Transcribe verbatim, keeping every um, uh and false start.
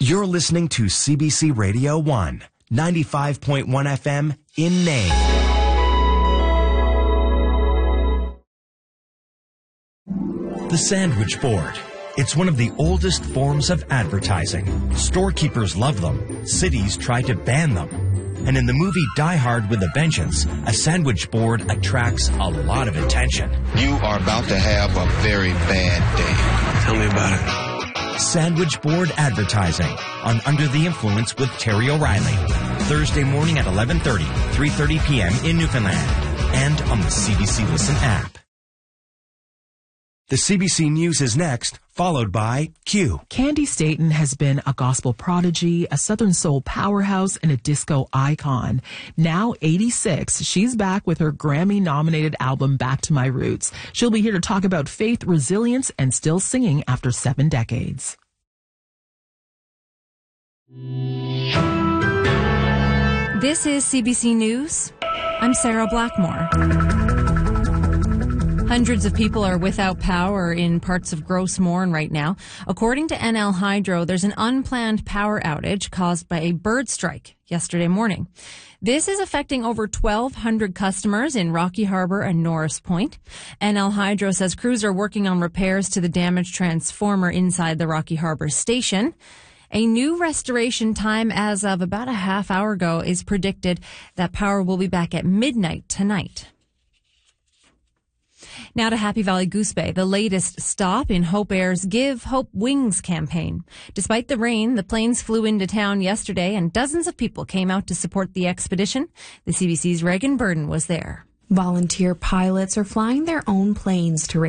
You're listening to C B C Radio one, ninety-five point one F M in Nain. The sandwich board. It's one of the oldest forms of advertising. Storekeepers love them. Cities try to ban them. And in the movie Die Hard with a Vengeance, a sandwich board attracts a lot of attention. You are about to have a very bad day. Tell me about it. Sandwich board advertising on Under the Influence with Terry O'Reilly. Thursday morning at eleven thirty, three thirty p.m. in Newfoundland. And on the C B C Listen app. The C B C News is next, followed by Q. Candy Staton has been a gospel prodigy, a Southern soul powerhouse, and a disco icon. Now eighty-six, she's back with her Grammy-nominated album Back to My Roots. She'll be here to talk about faith, resilience, and still singing after seven decades. This is C B C News. I'm Sarah Blackmore. Hundreds of people are without power in parts of Gros Morne right now. According to N L Hydro, there's an unplanned power outage caused by a bird strike yesterday morning. This is affecting over twelve hundred customers in Rocky Harbour and Norris Point. N L Hydro says crews are working on repairs to the damaged transformer inside the Rocky Harbour station. A new restoration time as of about a half hour ago is predicted that power will be back at midnight tonight. Now to Happy Valley Goose Bay, the latest stop in Hope Air's Give Hope Wings campaign. Despite the rain, the planes flew into town yesterday and dozens of people came out to support the expedition. The C B C's Reagan Burden was there. Volunteer pilots are flying their own planes to raise